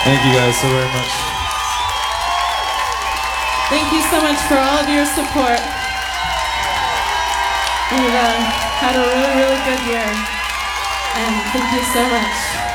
Thank you guys so very much. Thank you so much for all of your support. We've had a really, really good year. And thank you so much.